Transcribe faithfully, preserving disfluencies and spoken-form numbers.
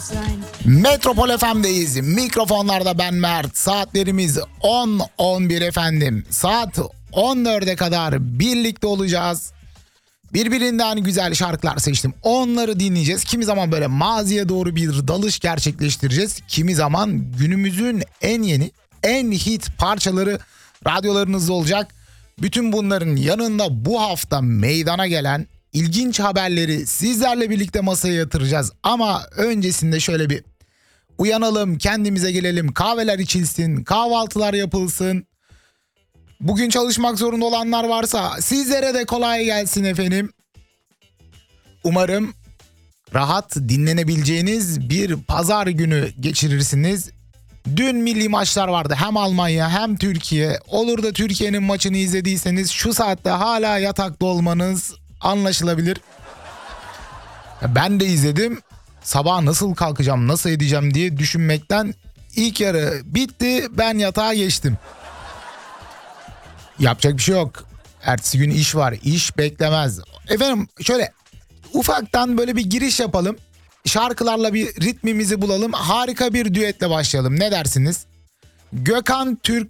Metropol F M'deyiz. Mikrofonlarda ben Mert. Saatlerimiz on on bir efendim. Saat on dörde kadar birlikte olacağız. Birbirinden güzel şarkılar seçtim. Onları dinleyeceğiz. Kimi zaman böyle maziye doğru bir dalış gerçekleştireceğiz. Kimi zaman günümüzün en yeni, en hit parçaları radyolarınızda olacak. Bütün bunların yanında bu hafta meydana gelen ilginç haberleri sizlerle birlikte masaya yatıracağız. Ama öncesinde şöyle bir uyanalım, kendimize gelelim, kahveler içilsin, kahvaltılar yapılsın. Bugün çalışmak zorunda olanlar varsa sizlere de kolay gelsin efendim. Umarım rahat dinlenebileceğiniz bir pazar günü geçirirsiniz. Dün milli maçlar vardı, hem Almanya hem Türkiye. Olur da Türkiye'nin maçını izlediyseniz şu saatte hala yatakta olmanız anlaşılabilir. Ben de izledim. Sabah nasıl kalkacağım, nasıl edeceğim diye düşünmekten ilk yarı bitti, ben yatağa geçtim. Yapacak bir şey yok. Ertesi gün iş var. İş beklemez. Efendim şöyle ufaktan böyle bir giriş yapalım. Şarkılarla bir ritmimizi bulalım. Harika bir düetle başlayalım. Ne dersiniz? Gökhan Türk